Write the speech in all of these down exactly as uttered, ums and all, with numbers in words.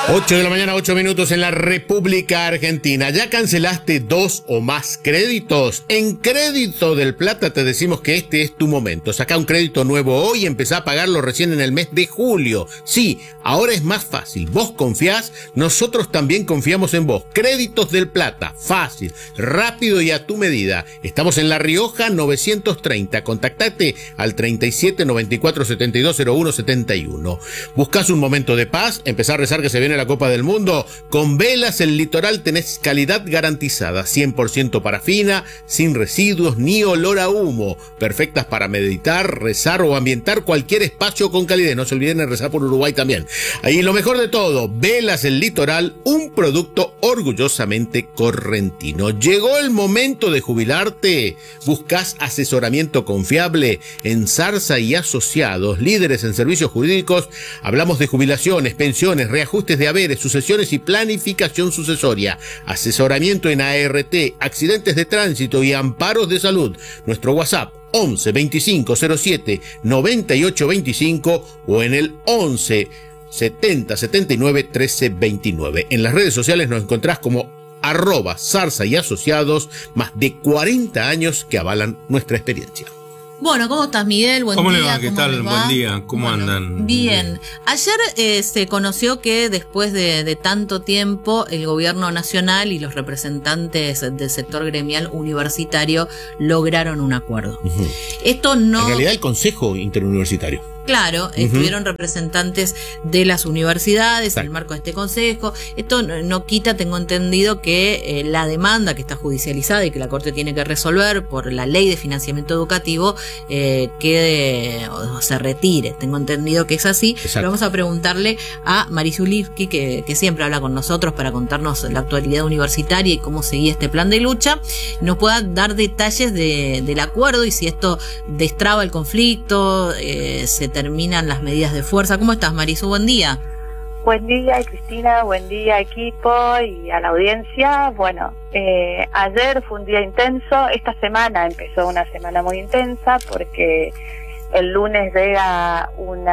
ocho de la mañana, ocho minutos en la República Argentina. ¿Ya cancelaste dos o más créditos? En Crédito del Plata te decimos que este es tu momento. Saca un crédito nuevo hoy y empezá a pagarlo recién en el mes de julio. Sí, ahora es más fácil. Vos confiás, nosotros también confiamos en vos. Créditos del Plata, fácil, rápido y a tu medida. Estamos en La Rioja novecientos treinta. Contactate al treinta y siete, noventa y cuatro, setenta y dos, cero uno, setenta y uno. ¿Buscás un momento de paz? Empezá a rezar que se viene la Copa del Mundo. Con Velas El Litoral tenés calidad garantizada, cien por ciento parafina, sin residuos ni olor a humo, perfectas para meditar, rezar o ambientar cualquier espacio con calidez. No se olviden de rezar por Uruguay también. Ahí lo mejor de todo, Velas El Litoral, un producto orgullosamente correntino. Llegó el momento de jubilarte. ¿Buscás asesoramiento confiable? En Zarza y Asociados, líderes en servicios jurídicos, hablamos de jubilaciones, pensiones, reajustes de haberes, sucesiones y planificación sucesoria, asesoramiento en A R T, accidentes de tránsito y amparos de salud. Nuestro WhatsApp once, veinticinco, cero siete, noventa y ocho veinticinco o en el once, setenta, setenta y nueve, trece veintinueve. En las redes sociales nos encontrás como arroba Zarza y Asociados, más de cuarenta años que avalan nuestra experiencia. Bueno, ¿cómo estás, Miguel? Buen ¿Cómo día. le va? ¿Qué tal? Buen día. ¿Cómo bueno, andan? Bien. Ayer eh, se conoció que después de, de tanto tiempo el gobierno nacional y los representantes del sector gremial universitario lograron un acuerdo. Uh-huh. Esto no... En realidad el Consejo Interuniversitario. Claro, uh-huh. Estuvieron representantes de las universidades Exacto. en el marco de este consejo. Esto no, no quita, tengo entendido, que eh, la demanda que está judicializada y que la Corte tiene que resolver por la ley de financiamiento educativo eh, quede o se retire. Tengo entendido que es así. Exacto. Pero vamos a preguntarle a Marisu Lipski, que, que siempre habla con nosotros para contarnos la actualidad universitaria y cómo seguía este plan de lucha, nos pueda dar detalles de, del acuerdo y si esto destraba el conflicto, eh, se terminan las medidas de fuerza. ¿Cómo estás, Marisu? Buen día. Buen día, Cristina, buen día, equipo y a la audiencia. Bueno, eh, ayer fue un día intenso, esta semana empezó una semana muy intensa porque el lunes llega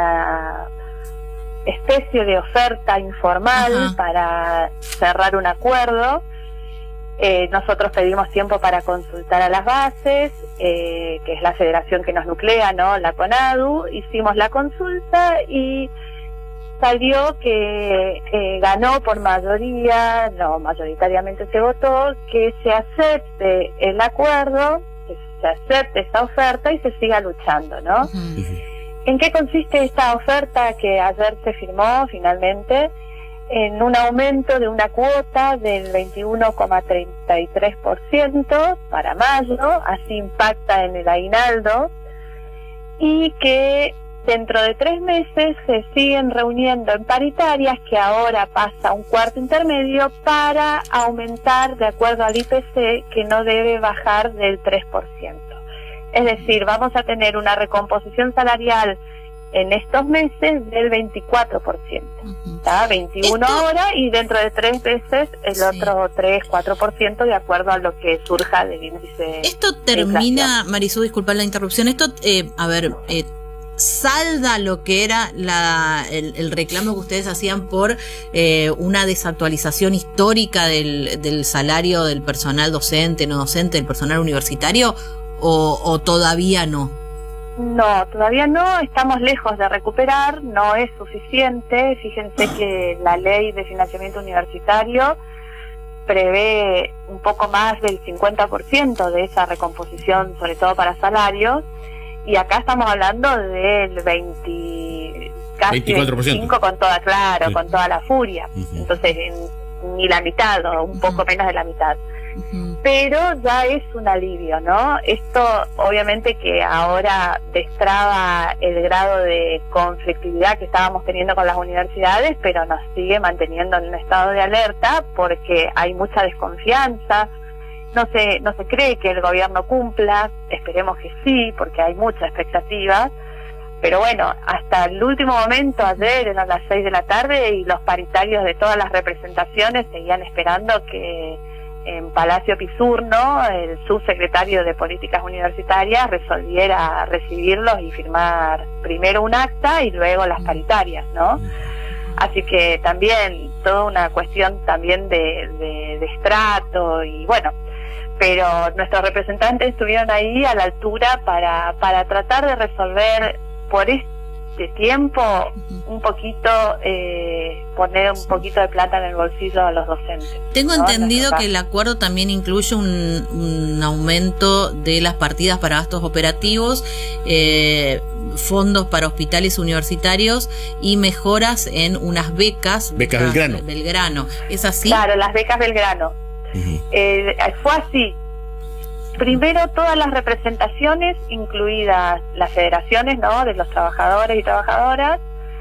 una especie de oferta informal Ajá. para cerrar un acuerdo. Eh, nosotros pedimos tiempo para consultar a las bases, eh, que es la federación que nos nuclea, ¿no? La CONADU. Hicimos la consulta y salió que eh, ganó por mayoría, no, mayoritariamente se votó, que se acepte el acuerdo, que se acepte esa oferta y se siga luchando, ¿no? Uh-huh. ¿En qué consiste esta oferta que ayer se firmó finalmente? En un aumento de una cuota del veintiuno coma treinta y tres por ciento para mayo, así impacta en el aguinaldo, y que dentro de tres meses se siguen reuniendo en paritarias, que ahora pasa a un cuarto intermedio, para aumentar de acuerdo al I P C, que no debe bajar del tres por ciento. Es decir, vamos a tener una recomposición salarial en estos meses del veinticuatro por ciento, uh-huh. ¿tá? veintiuno Esto... ahora y dentro de tres meses el sí. otro tres, cuatro por ciento de acuerdo a lo que surja del índice. Esto termina, Marisu, disculpa la interrupción, esto, eh, a ver, eh, salda lo que era la, el, el reclamo que ustedes hacían por eh, una desactualización histórica del, del salario del personal docente, no docente, del personal universitario, o, o todavía no. No, todavía no, estamos lejos de recuperar, no es suficiente. Fíjense que la ley de financiamiento universitario prevé un poco más del cincuenta por ciento de esa recomposición, sobre todo para salarios, y acá estamos hablando del veinte, casi veinticuatro por ciento. veinticinco con toda, claro, sí. con toda la furia. Uh-huh. Entonces, en, ni la mitad, o un poco uh-huh. menos de la mitad. Uh-huh. Pero ya es un alivio, ¿no? Esto obviamente que ahora destraba el grado de conflictividad que estábamos teniendo con las universidades, pero nos sigue manteniendo en un estado de alerta porque hay mucha desconfianza, no se, no se cree que el gobierno cumpla, esperemos que sí, porque hay mucha expectativa, pero bueno, hasta el último momento, ayer eran las seis de la tarde y los paritarios de todas las representaciones seguían esperando que en Palacio Pisurno, el subsecretario de Políticas Universitarias, resolviera recibirlos y firmar primero un acta y luego las paritarias, ¿no? Así que también toda una cuestión también de, de, de estrato y bueno, pero nuestros representantes estuvieron ahí a la altura para, para tratar de resolver por este tiempo un poquito, eh, poner un poquito de plata en el bolsillo a los docentes. Tengo ¿no? entendido que el acuerdo también incluye un, un aumento de las partidas para gastos operativos, eh, fondos para hospitales universitarios y mejoras en unas becas. Becas Belgrano. Belgrano. ¿Es así? Claro, las becas Belgrano. Uh-huh. Eh, fue así. Primero, todas las representaciones, incluidas las federaciones, ¿no?, de los trabajadores y trabajadoras,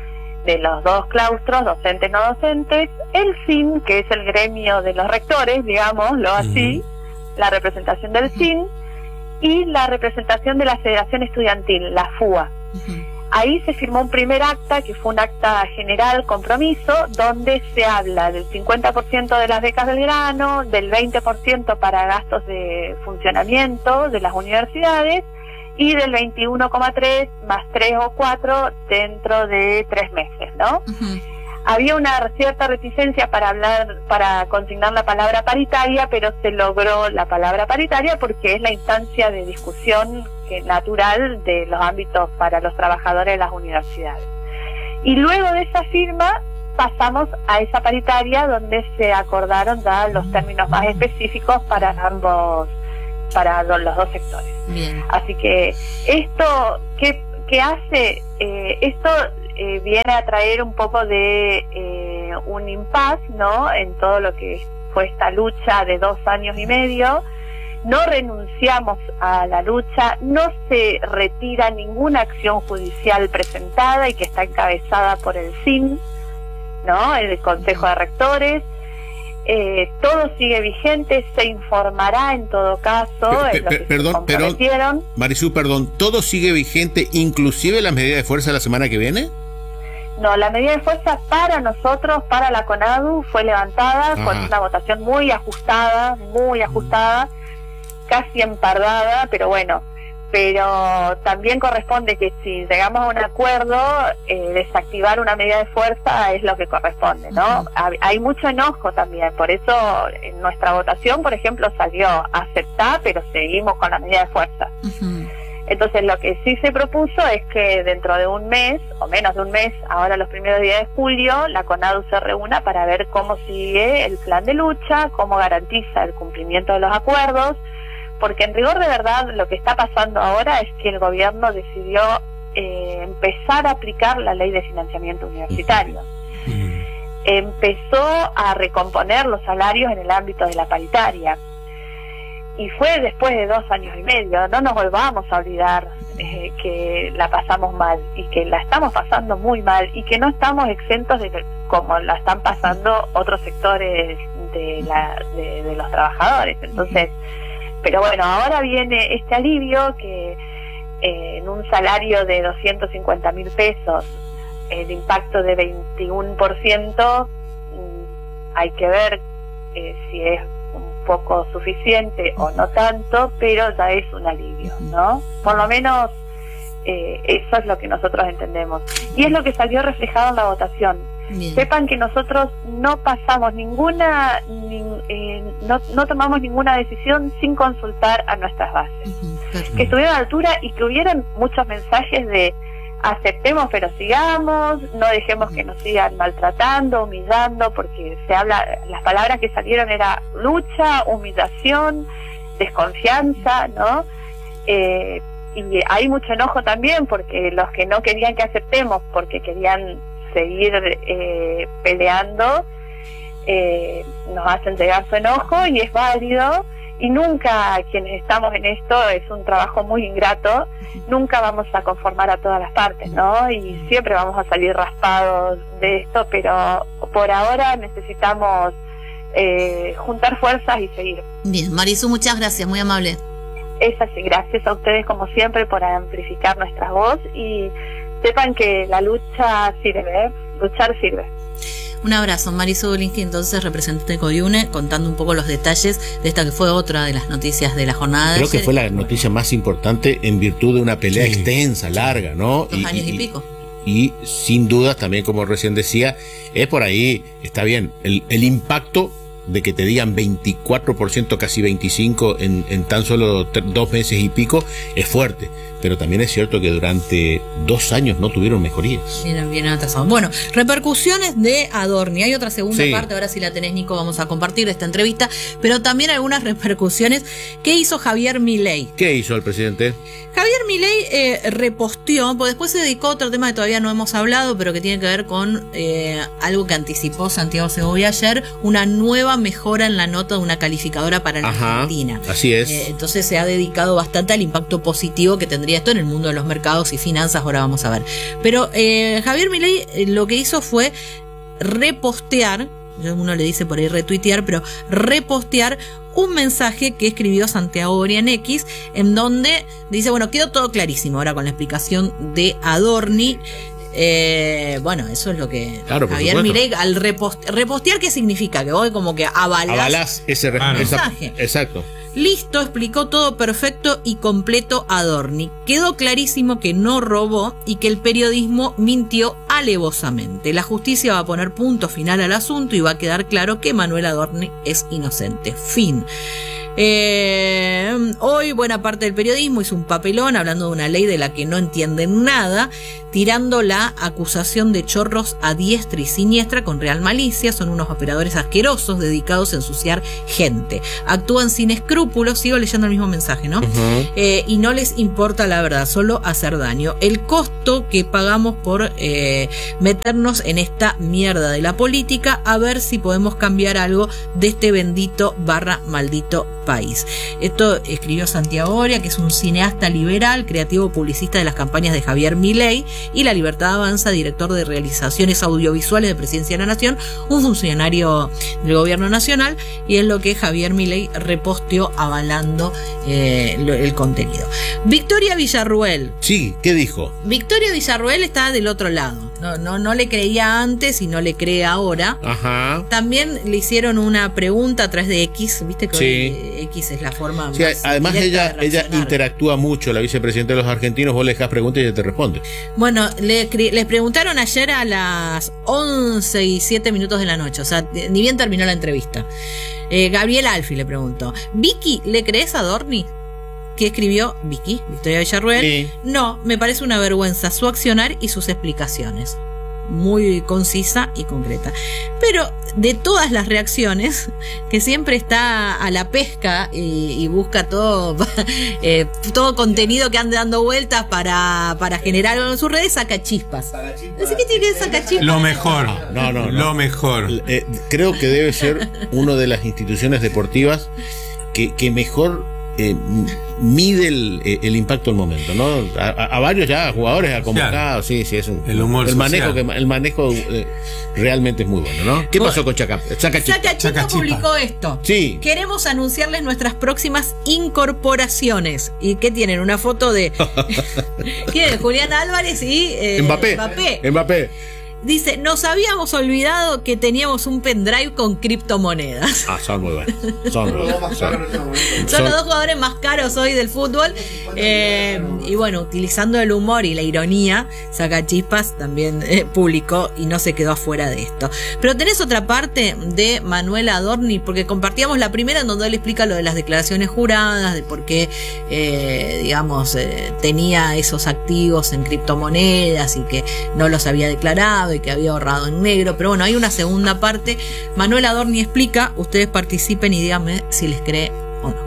de los dos claustros, docentes no docentes, el S I N, que es el gremio de los rectores, digámoslo así, uh-huh. la representación del S I N, y la representación de la Federación Estudiantil, la F U A. Uh-huh. Ahí se firmó un primer acta, que fue un acta general compromiso, donde se habla del cincuenta por ciento de las becas del grano, del veinte por ciento para gastos de funcionamiento de las universidades y del veintiuno coma tres más tres o cuatro dentro de tres meses, ¿no? Uh-huh. Había una cierta reticencia para hablar, para consignar la palabra paritaria, pero se logró la palabra paritaria porque es la instancia de discusión que, natural de los ámbitos para los trabajadores de las universidades. Y luego de esa firma pasamos a esa paritaria donde se acordaron ya los términos más específicos para ambos, para los dos sectores. Bien. Así que esto, ¿qué, qué hace? Eh, esto Eh, viene a traer un poco de eh, un impas, ¿no?, en todo lo que fue esta lucha de dos años y medio. No renunciamos a la lucha, no se retira ninguna acción judicial presentada y que está encabezada por el S I N, ¿no?, el Consejo de Rectores. Eh, todo sigue vigente, se informará en todo caso. Pe- pe- pe- perdón, perdón, Marisú, perdón, ¿todo sigue vigente, inclusive la medida de fuerza la semana que viene? No, la medida de fuerza para nosotros, para la CONADU, fue levantada Ajá. con una votación muy ajustada, muy ajustada, casi empardada, pero bueno, pero también corresponde que si llegamos a un acuerdo, eh, desactivar una medida de fuerza es lo que corresponde, ¿no? Uh-huh. Hay mucho enojo también, por eso en nuestra votación, por ejemplo, salió aceptar, pero seguimos con la medida de fuerza. Uh-huh. Entonces lo que sí se propuso es que dentro de un mes, o menos de un mes, ahora los primeros días de julio, la CONADU se reúna para ver cómo sigue el plan de lucha, cómo garantiza el cumplimiento de los acuerdos, porque en rigor de verdad lo que está pasando ahora es que el gobierno decidió eh, empezar a aplicar la ley de financiamiento universitario. Uh-huh. Empezó a recomponer los salarios en el ámbito de la paritaria. Y fue después de dos años y medio. No nos volvamos a olvidar eh, que la pasamos mal y que la estamos pasando muy mal y que no estamos exentos de como la están pasando otros sectores de, la, de, de los trabajadores. Entonces, pero bueno, ahora viene este alivio que eh, en un salario de doscientos cincuenta mil pesos, el impacto de veintiuno por ciento, hay que ver eh, si es un poco suficiente o no tanto, pero ya es un alivio, ¿no? Por lo menos eh, eso es lo que nosotros entendemos y es lo que salió reflejado en la votación. Bien. Sepan que nosotros no pasamos ninguna ni, eh, no, no tomamos ninguna decisión sin consultar a nuestras bases. Uh-huh. Que estuvieran a la altura y que hubieran muchos mensajes de aceptemos pero sigamos, no dejemos que nos sigan maltratando, humillando, porque se habla, las palabras que salieron era lucha, humillación, desconfianza, ¿no? Eh, y hay mucho enojo también porque los que no querían que aceptemos porque querían seguir eh, peleando eh, nos hacen llegar su enojo y es válido. Y nunca, quienes estamos en esto, es un trabajo muy ingrato, nunca vamos a conformar a todas las partes, ¿no? Y siempre vamos a salir raspados de esto, pero por ahora necesitamos eh, juntar fuerzas y seguir. Bien, Marisú, muchas gracias, muy amable. Es así, gracias a ustedes como siempre por amplificar nuestra voz y sepan que la lucha sirve, ¿eh? Luchar sirve. Un abrazo, Marisú Bolinsky, entonces representante de COIUNE, contando un poco los detalles de esta que fue otra de las noticias de la jornada. Creo que fue la noticia más importante en virtud de una pelea sí. extensa, larga, ¿no? Dos y, años y, y pico. y sin dudas también, como recién decía, es por ahí, está bien, el, el impacto de que te digan veinticuatro por ciento, casi veinticinco por ciento en, en tan solo dos meses y pico, es fuerte. Pero también es cierto que durante dos años no tuvieron mejorías. Bien, bien atrasado. Bueno, repercusiones de Adorni. Hay otra segunda sí. parte, ahora si la tenés, Nico, vamos a compartir esta entrevista, pero también algunas repercusiones que hizo Javier Milei. ¿Qué hizo el presidente? Javier Milei eh, reposteó, pues después se dedicó a otro tema que todavía no hemos hablado, pero que tiene que ver con eh, algo que anticipó Santiago Segovia ayer, una nueva mejora en la nota de una calificadora para la Ajá, Argentina. Así es. Eh, entonces se ha dedicado bastante al impacto positivo que tendría esto en el mundo de los mercados y finanzas, ahora vamos a ver. Pero eh, Javier Milei eh, lo que hizo fue repostear, uno le dice por ahí retuitear, pero repostear un mensaje que escribió Santiago Oria en X, en donde dice, bueno, quedó todo clarísimo ahora con la explicación de Adorni. Eh, bueno, eso es lo que claro, Javier Milei al repost, repostear, ¿qué significa? Que vos como que avalás, avalás ese claro. mensaje. Exacto. Listo, explicó todo perfecto y completo Adorni. Quedó clarísimo que no robó y que el periodismo mintió alevosamente. La justicia va a poner punto final al asunto y va a quedar claro que Manuel Adorni es inocente. Fin. Eh, hoy buena parte del periodismo hizo un papelón hablando de una ley de la que no entienden nada, tirando la acusación de chorros a diestra y siniestra con real malicia. Son unos operadores asquerosos dedicados a ensuciar gente, actúan sin escrúpulos, sigo leyendo el mismo mensaje, ¿no? Uh-huh. eh, y no les importa la verdad, solo hacer daño. El costo que pagamos por eh, meternos en esta mierda de la política, a ver si podemos cambiar algo de este bendito barra maldito país. Esto escribió Santiago Oria, que es un cineasta liberal, creativo publicista de las campañas de Javier Milei, y La Libertad Avanza, director de realizaciones audiovisuales de Presidencia de la Nación, un funcionario del gobierno nacional, y es lo que Javier Milei reposteó avalando eh, lo, el contenido. Victoria Villarruel. Sí, ¿qué dijo? Victoria Villarruel está del otro lado. No, no, no le creía antes y no le cree ahora. Ajá. También le hicieron una pregunta a través de X, viste que sí. hoy X es la forma sí, más además ella, ella interactúa mucho, la vicepresidenta de los argentinos, vos le dejás preguntas y ella te responde. Bueno, le, les preguntaron ayer a las once y siete minutos de la noche, o sea, ni bien terminó la entrevista. Eh, Gabriel Alfi le preguntó, Vicky, ¿le crees a Adorni? ¿Qué escribió Vicky, Victoria Villarruel? Sí. No, me parece una vergüenza su accionar y sus explicaciones. Muy concisa y concreta. Pero de todas las reacciones, que siempre está a la pesca y, y busca todo eh, todo contenido que ande dando vueltas para, para generar algo en sus redes, saca chispas. Así que tiene que sacar chispas. Lo mejor. No, no, no. Lo mejor. Eh, creo que debe ser una de las instituciones deportivas que, que mejor Eh, mide el, el impacto del momento, ¿no? A, a varios ya jugadores ha convocado, sí, sí, es un el humor el manejo social. que el manejo eh, realmente es muy bueno, ¿no? ¿Qué pasó con Chaca? Chaca publicó esto. Sí. Queremos anunciarles nuestras próximas incorporaciones. ¿Y qué tienen? Una foto de ¿Qué? Julián Álvarez y eh, Mbappé. Mbappé. Mbappé. Dice, nos habíamos olvidado que teníamos un pendrive con criptomonedas. Ah, son muy buenos. Son, muy buenos. son, son, son los dos jugadores más caros hoy del fútbol. Eh, y bueno, utilizando el humor y la ironía, Saca Chispas también eh, publicó y no se quedó afuera de esto. Pero tenés otra parte de Manuel Adorni, porque compartíamos la primera en donde él explica lo de las declaraciones juradas, de por qué, eh, digamos, eh, tenía esos activos en criptomonedas y que no los había declarado y que había ahorrado en negro. Pero bueno, hay una segunda parte. Manuel Adorni explica, ustedes participen y díganme si les cree o no.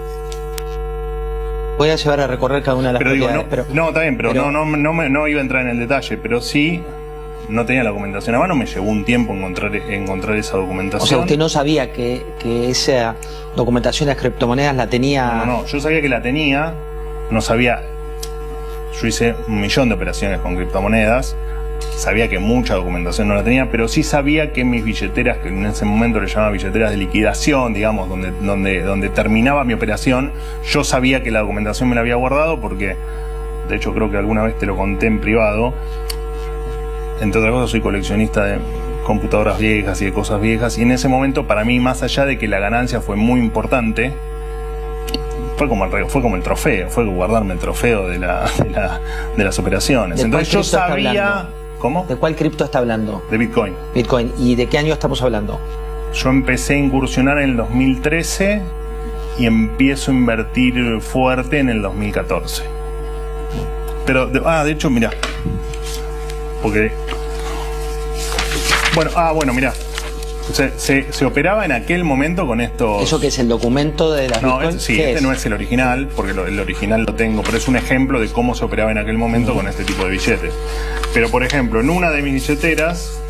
Voy a llevar a recorrer cada una de las pero digo, no, pero, no, está bien, pero, pero no, no, no, me, no iba a entrar en el detalle, pero sí no tenía la documentación a mano, me llevó un tiempo encontrar, encontrar esa documentación. O sea, usted no sabía que, que esa documentación de las criptomonedas la tenía... No, no, yo sabía que la tenía, no sabía... Yo hice un millón de operaciones con criptomonedas, sabía que mucha documentación no la tenía, pero sí sabía que mis billeteras, que en ese momento le llamaba billeteras de liquidación, digamos, donde, donde, donde terminaba mi operación, yo sabía que la documentación me la había guardado porque, de hecho creo que alguna vez te lo conté en privado, entre otras cosas soy coleccionista de computadoras viejas y de cosas viejas, y en ese momento para mí, más allá de que la ganancia fue muy importante, fue como el, fue como el trofeo, fue guardarme el trofeo de, la, de, la, de las operaciones. Entonces yo sabía... ¿Cómo? ¿De cuál cripto está hablando? De Bitcoin. Bitcoin. ¿Y de qué año estamos hablando? Yo empecé a incursionar en el dos mil trece y empiezo a invertir fuerte en el dos mil catorce. Pero, de, ah, de hecho, mira, porque... Bueno, ah, bueno, mira. Se, se, se operaba en aquel momento con estos... ¿Eso que es el documento de las No, Bitcoin? este, sí, este es? no es el original, porque lo, el original lo tengo, pero es un ejemplo de cómo se operaba en aquel momento con este tipo de billetes. Pero, por ejemplo, en una de mis billeteras,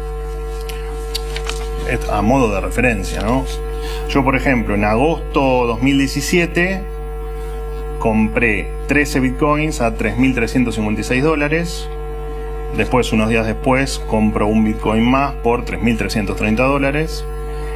a modo de referencia, ¿no? Yo, por ejemplo, en agosto dos mil diecisiete compré trece bitcoins a tres mil trescientos cincuenta y seis dólares. Después, unos días después, compro un bitcoin más por tres mil trescientos treinta dólares.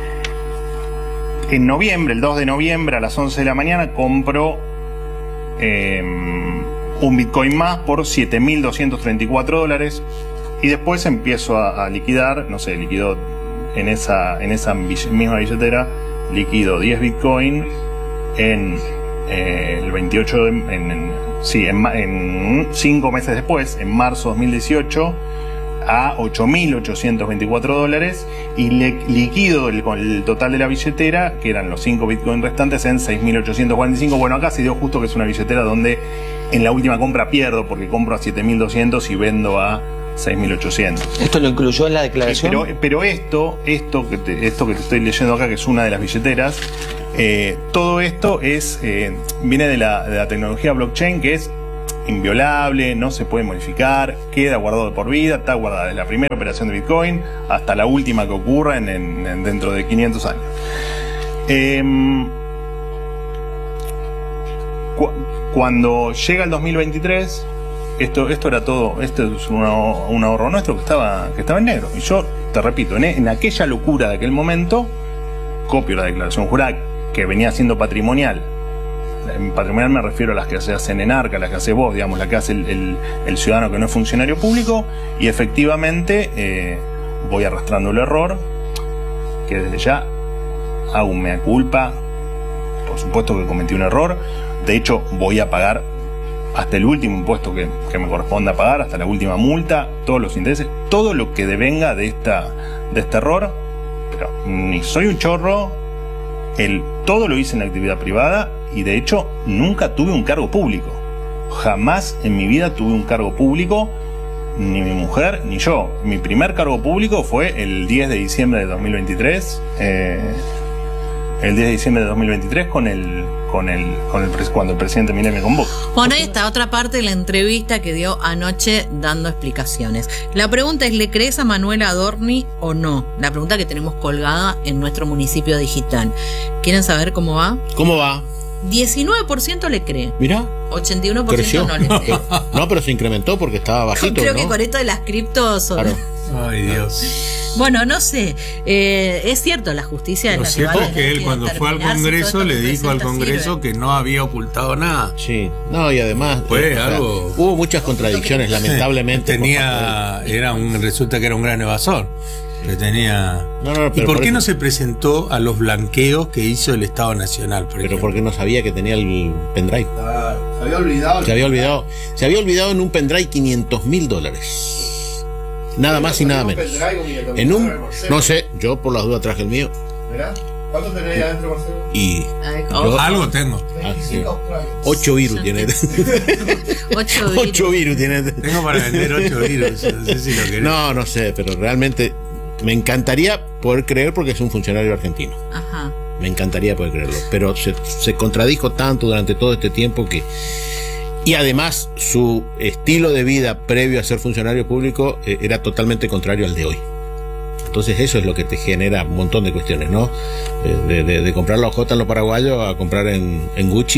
En noviembre, el dos de noviembre a las once de la mañana, compro eh, un bitcoin más por siete mil doscientos treinta y cuatro dólares. Y después empiezo a, a liquidar, no sé, liquido en esa, en esa misma billetera, liquido diez bitcoin en eh, el veintiocho de... En, en, Sí, en, en cinco meses después, en marzo de dos mil dieciocho, a ocho mil ochocientos veinticuatro dólares y le, liquido el, el total de la billetera, que eran los cinco bitcoins restantes, en seis mil ochocientos cuarenta y cinco. Bueno, acá se dio justo que es una billetera donde en la última compra pierdo porque compro a siete mil doscientos y vendo a seis mil ochocientos. ¿Esto lo incluyó en la declaración? Pero, pero esto, esto que, te, esto que te estoy leyendo acá, que es una de las billeteras, eh, todo esto es eh, viene de la, de la tecnología blockchain, que es inviolable, no se puede modificar, queda guardado de por vida, está guardada desde la primera operación de Bitcoin hasta la última que ocurra en, en, en dentro de quinientos años. Eh, cu cuando llega el dos mil veintitrés, Esto, esto era todo, esto es un, un ahorro nuestro que estaba, que estaba en negro. Y yo, te repito, en, en aquella locura de aquel momento, copio la declaración jurada que venía siendo patrimonial. En patrimonial me refiero a las que se hacen en ARCA, las que hace vos, digamos, la que hace el, el, el ciudadano que no es funcionario público, y efectivamente eh, voy arrastrando el error, que desde ya hago un mea culpa, por supuesto que cometí un error, de hecho voy a pagar hasta el último impuesto que, que me corresponda pagar, hasta la última multa, todos los intereses, todo lo que devenga de, esta, de este error. Pero ni soy un chorro, el, todo lo hice en la actividad privada y de hecho nunca tuve un cargo público. Jamás en mi vida tuve un cargo público, ni mi mujer ni yo. Mi primer cargo público fue el diez de diciembre de dos mil veintitrés, eh, el diez de diciembre de dos mil veintitrés con el con el con el cuando el presidente Milei me convoca. Bueno, ahí está otra parte de la entrevista que dio anoche dando explicaciones. La pregunta es, ¿le crees a Manuel Adorni o no? La pregunta que tenemos colgada en nuestro municipio digital. ¿Quieren saber cómo va? ¿Cómo va? diecinueve por ciento le cree. Mirá. ochenta y uno por ciento no le cree. No, pero se incrementó porque estaba bajito, Creo ¿no? que con esto de las criptos... Claro. Ay, Dios. Bueno, no sé. Eh, es cierto, la justicia es Lo la que cierto va a es que tener él que cuando fue al determinar si todo Congreso esto le que dijo al presenta Congreso sirve. que no había ocultado nada. Sí, no, y además Fue o sea, algo- hubo muchas contradicciones, lamentablemente. Tenía, era un, resulta que era un gran evasor. Que tenía. No, no, ¿Y pero por por qué eso- no se presentó a los blanqueos que hizo el Estado Nacional? Por Pero ejemplo? porque no sabía que tenía el pendrive. Se había olvidado. Se había olvidado, se había olvidado en un pendrive quinientos mil dólares. Nada más y nada menos. En un, no sé, yo por las dudas traje el mío. ¿Verdad? ¿Cuánto tenés ahí adentro, Marcelo? Y Ay, yo- Algo tengo. ah, sí. veinticinco australianos. Ocho virus tiene. Ocho virus. Ocho virus tiene. Tengo para vender ocho virus. No sé si lo querés. No, no sé, pero realmente me encantaría poder creer porque es un funcionario argentino. Ajá. Me encantaría poder creerlo. Pero se, se contradijo tanto durante todo este tiempo que... Y además su estilo de vida previo a ser funcionario público eh, era totalmente contrario al de hoy. Entonces eso es lo que te genera un montón de cuestiones, ¿no? Eh, de, de, de comprar la ojota en los paraguayos a comprar en, en Gucci,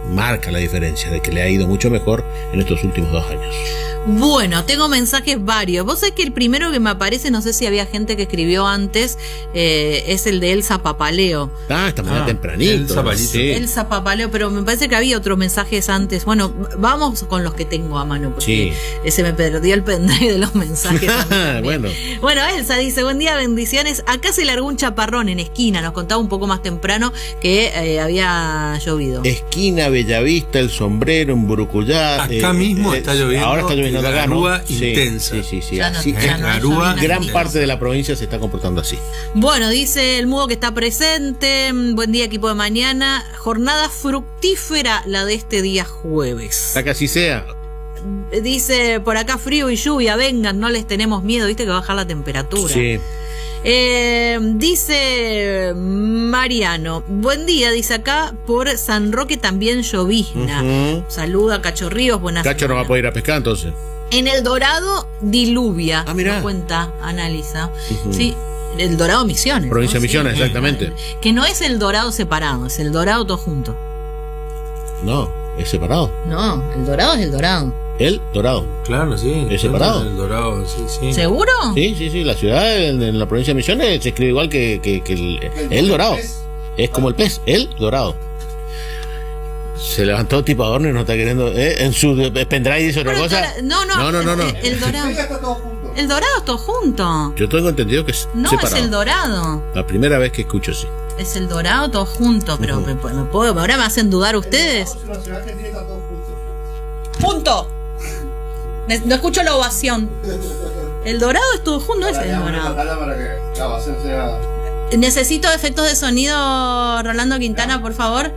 marca la diferencia de que le ha ido mucho mejor en estos últimos dos años. Bueno, tengo mensajes varios. Vos sabés que el primero que me aparece, no sé si había gente que escribió antes, eh, es el de Elsa Papaleo. Ah, esta mañana Ah, tempranito. Elsa Palito. Sí. Elsa Papaleo, pero me parece que había otros mensajes antes. Bueno, vamos con los que tengo a mano, porque Sí. se me perdió el pendrive de los mensajes. a mí también. Bueno. Bueno, Elsa dice, buen día, bendiciones. Acá se largó un chaparrón en esquina, nos contaba un poco más temprano que eh, había llovido. Esquina, Bellavista, El Sombrero, en Burucuyá. Acá mismo está lloviendo, Ahora está lloviendo la acá, ¿no? garúa Sí, intensa. Sí, sí, sí. Ya no- Así- ya no hay garúa, llovizna. gran intensa. parte de la provincia se está comportando así. Bueno, dice el mudo que está presente. Buen día, equipo de mañana. Jornada fructífera la de este día jueves. Para que así sea. Dice por acá frío y lluvia, vengan, no les tenemos miedo, viste que va a bajar la temperatura. Sí. Eh, dice Mariano, buen día, dice acá por San Roque también llovizna. Ujú. Saluda Cachorríos, buenas Cacho no va a semanas. poder ir a pescar entonces. En El Dorado diluvia. Ah, mirá. Nos cuenta, analiza. Ujú. Sí, El Dorado Misiones. Provincia ¿no? de Misiones, Sí. exactamente. Que no es El Dorado separado, es El Dorado todo junto. No, es separado. No, El Dorado es El Dorado. El Dorado. Claro, sí. ¿Es separado? El Dorado, sí, sí. ¿Seguro? Sí, sí, sí. La ciudad en, en la provincia de Misiones se escribe igual que, que, que el, el Dorado. Es como el pez, el Dorado. Se levantó tipo Adorno y no está queriendo. ¿eh? En su eh, pendrive dice otra Pero el cosa. Dora- no, no, no, no, no, no. El, el Dorado. Venga, está todo junto. El Dorado es todo junto. Yo tengo entendido que es No, separado. es el Dorado. La primera vez que escucho sí. Es el Dorado todo junto, pero Ujú. me, me puedo, ahora me hacen dudar ustedes. Es una ciudad argentina, está todo junto. Punto. Ne- No escucho la ovación. El Dorado es todo junto, no es el Para Dorado. para que la ovación sea. Necesito efectos de sonido, Rolando Quintana, por favor.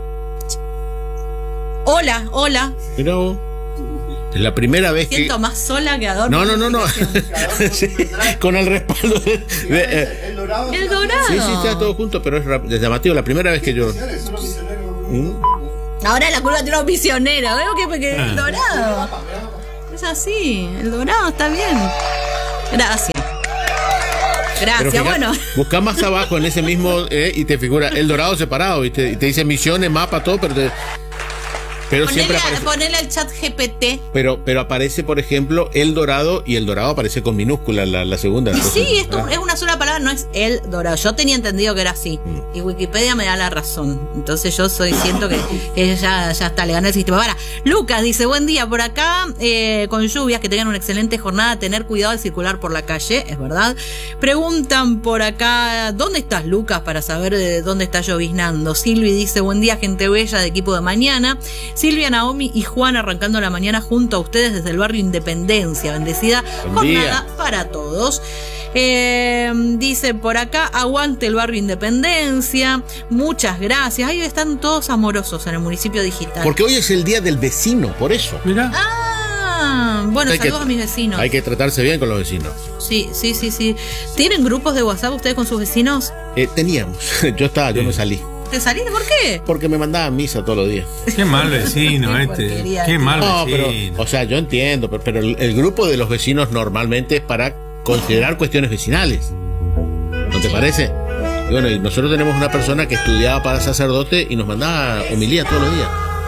Hola, hola. Mira vos. Es la primera vez que. Siento más sola que Adorno. No, no, no, no. Sí, con el respaldo de. de- eh, El dorado. El Dorado. sí, sí, está todo junto, pero es, rap- es llamativo. La primera vez que yo. Misiones, son los misioneros. ¿Mm? Ahora la curva tiene los misioneros. Veo que, que Ah. el Dorado. Es así, el Dorado está bien. Gracias. Pero Gracias, fíjate, bueno. busca más abajo en ese mismo eh, y te figura el Dorado separado, ¿viste? Y te dice misiones, mapa, todo, pero te- pero siempre Ponele, aparece. ponele al chat G P T. Pero, pero aparece, por ejemplo, el Dorado y el Dorado aparece con minúscula la, la segunda. Y entonces, sí, esto ah, es una sola palabra, no es el Dorado. Yo tenía entendido que era así. Mm. Y Wikipedia me da la razón. Entonces yo soy, siento que, que ya, ya está, le gané el sistema. Ahora, Lucas dice, buen día por acá, eh, con lluvias, que tengan una excelente jornada, tener cuidado al circular por la calle, es verdad. Preguntan por acá, ¿dónde estás, Lucas? Para saber de dónde está lloviznando. Silvi dice, buen día, gente bella de equipo de mañana. Silvia, Naomi y Juan arrancando la mañana junto a ustedes desde el barrio Independencia. Bendecida Buen día. jornada para todos. Eh, dice por acá, aguante el barrio Independencia. Muchas gracias. Ahí están todos amorosos en el municipio digital. Porque hoy es el día del vecino, por eso. Mira. Ah, bueno, Hay que- saludos a mis vecinos. Hay que tratarse bien con los vecinos. Sí, sí, sí, sí. ¿Tienen grupos de WhatsApp ustedes con sus vecinos? Eh, teníamos. Yo estaba, yo Sí. me salí. ¿Te saliste? ¿Por qué? Porque me mandaban misa todos los días. Qué mal vecino Qué este. porquería, Qué tío. mal No, pero, vecino. o sea, yo entiendo, pero, pero el, el grupo de los vecinos normalmente es para considerar cuestiones vecinales. ¿No te parece? Y bueno, y nosotros tenemos una persona que estudiaba para sacerdote y nos mandaba homilía todos los días.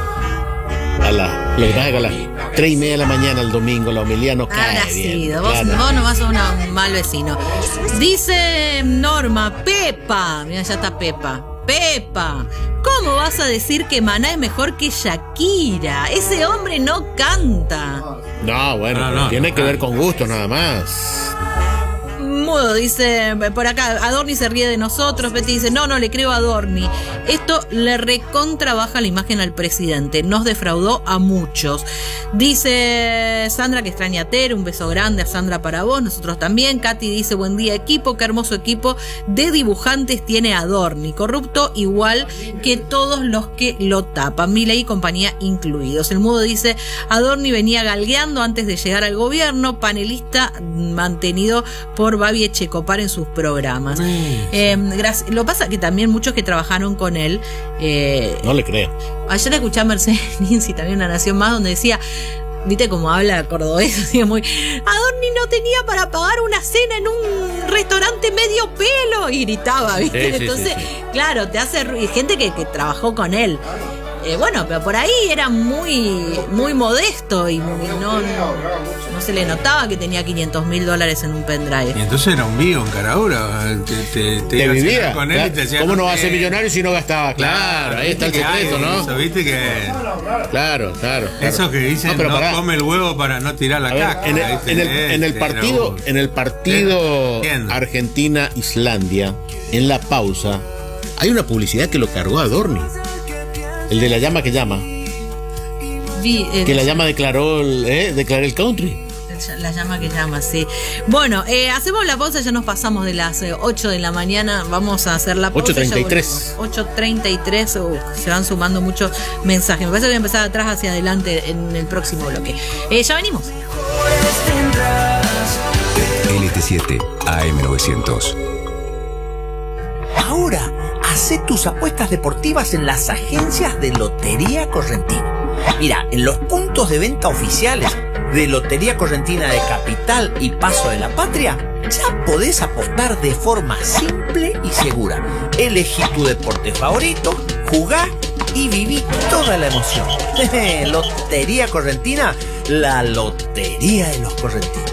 A la, lo que pasa es que a las tres y media de la mañana el domingo la homilía no cae Habrá bien. sido. Vos, Claro. vos nomás sos una- un mal vecino. Dice Norma, Pepa. Mira, ya está Pepa. Pepa, ¿cómo vas a decir que Maná es mejor que Shakira? Ese hombre no canta. No, bueno, No, pero no, tiene no, que no. ver con gusto nada más. Mudo, dice por acá, Adorni se ríe de nosotros. Betty dice, no, no le creo a Adorni. Esto le recontra baja la imagen al presidente. Nos defraudó a muchos. Dice Sandra que extraña a Tere. Un beso grande a Sandra para vos. Nosotros también. Katy dice, buen día equipo. Qué hermoso equipo de dibujantes tiene Adorni. Corrupto igual que todos los que lo tapan. Milei y compañía incluidos. El Mudo dice, Adorni venía galgueando antes de llegar al gobierno. Panelista mantenido por Babi Echecopar en sus programas. Eh, gracias- lo pasa que también muchos que trabajaron con él, eh, No le creo. ayer escuché a Mercedes Ninzi también Una Nación Más, donde decía, viste cómo habla cordobés, así muy, Adorni no tenía para pagar una cena en un restaurante medio pelo, y gritaba, viste. Sí, sí, Entonces, sí, sí. claro, te hace ru- y gente que, que trabajó con él. Eh, bueno, pero por ahí era muy muy modesto y muy- no, no, no se le notaba que tenía quinientos mil dólares en un pendrive. Y entonces era un vivo en Caraura. Te, te, te Te ibas a vivía. cenar con él y te decía, ¿Cómo no va a ser eh, millonario si no gastaba? Claro, ahí está el viste que secreto, hay ¿no? eso, viste que Claro, claro. claro. eso que dicen No, pero no, pará. come el huevo para no tirar la A ver, caca. en el, ¿viste? en el- en el Este, partido, era- en el partido Entiendo. Argentina-Islandia, en la pausa, hay una publicidad que lo cargó a Dorni. El de la llama que llama. Vi, eh, Que la llama declaró el, eh, declaró el country. La llama que llama, sí. Bueno, eh, hacemos la pausa, ya nos pasamos de las eh, ocho de la mañana. Vamos a hacer la pausa. ocho treinta y tres. ocho treinta y tres, uh, se van sumando muchos mensajes. Me parece que voy a empezar de atrás hacia adelante en el próximo bloque. Eh, ya venimos. L T siete A M novecientos. Ahora, hacé tus apuestas deportivas en las agencias de Lotería Correntina. Mira, en los puntos de venta oficiales de Lotería Correntina de Capital y Paso de la Patria, ya podés apostar de forma simple y segura. Elegí tu deporte favorito, jugá y viví toda la emoción. Lotería Correntina, la lotería de los correntinos.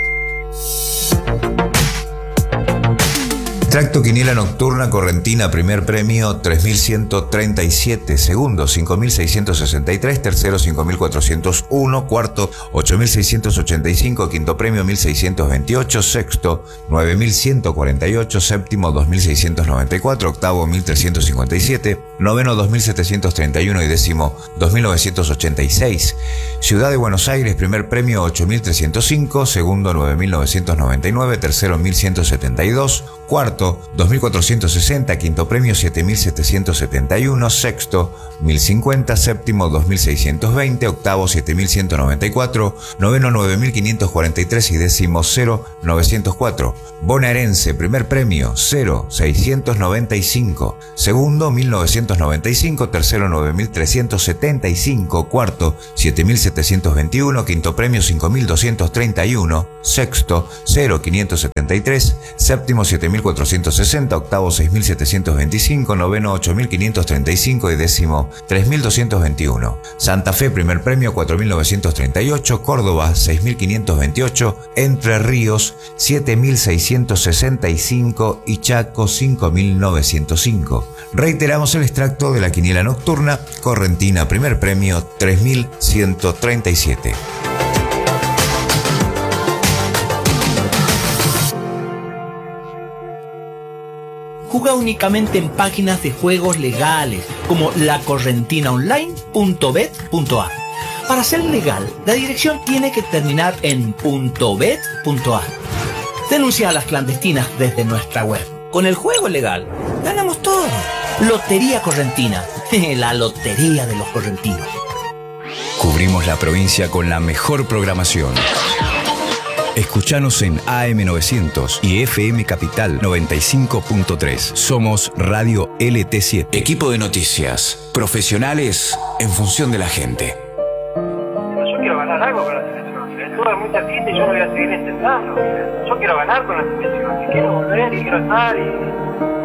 Tracto Quiniela Nocturna Correntina, primer premio tres mil ciento treinta y siete, segundo cinco mil seiscientos sesenta y tres, tercero cinco mil cuatrocientos uno, cuarto ocho mil seiscientos ochenta y cinco, quinto premio mil seiscientos veintiocho, sexto nueve mil ciento cuarenta y ocho, séptimo dos mil seiscientos noventa y cuatro, octavo mil trescientos cincuenta y siete, noveno dos mil setecientos treinta y uno y décimo dos mil novecientos ochenta y seis. Ciudad de Buenos Aires, primer premio ocho mil trescientos cinco, segundo nueve mil novecientos noventa y nueve, tercero mil ciento setenta y dos, cuarto dos mil cuatrocientos sesenta, quinto premio siete mil setecientos setenta y uno, sexto mil cincuenta, séptimo dos mil seiscientos veinte, octavo siete mil ciento noventa y cuatro, noveno nueve mil quinientos cuarenta y tres y décimo cero mil novecientos cuatro. Bonaerense, primer premio cero mil seiscientos noventa y cinco, segundo mil novecientos noventa y cinco, tercero nueve mil trescientos setenta y cinco, cuarto siete mil setecientos veintiuno, quinto premio cinco mil doscientos treinta y uno, sexto cero mil quinientos setenta y tres, séptimo siete mil cuatrocientos sesenta, octavo seis mil setecientos veinticinco, noveno ocho mil quinientos treinta y cinco y décimo tres mil doscientos veintiuno. Santa Fe, primer premio cuatro mil novecientos treinta y ocho, Córdoba seis mil quinientos veintiocho, Entre Ríos siete mil seiscientos sesenta y cinco y Chaco cinco mil novecientos cinco. Reiteramos el extracto de la Quiniela Nocturna Correntina, primer premio tres mil ciento treinta y siete. Juega únicamente en páginas de juegos legales como la correntina online punto bet punto a. Para ser legal, la dirección tiene que terminar en .bet punto a. Denuncia a las clandestinas desde nuestra web. Con el juego legal, ganamos todo. Lotería Correntina, la lotería de los correntinos. Cubrimos la provincia con la mejor programación. Escuchanos en A M novecientos y F M Capital noventa y cinco punto tres. Somos Radio L T siete. Equipo de noticias. Profesionales en función de la gente. Yo quiero ganar algo con la selección. Si estuve muy cerquita y yo lo voy a seguir intentando. Yo quiero ganar con la selección. Y quiero volver y quiero estar y